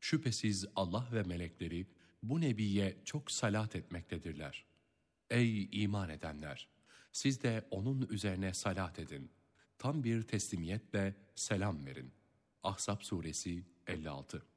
Şüphesiz Allah ve melekleri bu nebiye çok salat etmektedirler. Ey iman edenler! Siz de onun üzerine salat edin. Tam bir teslimiyetle selam verin. Ahzab suresi 56.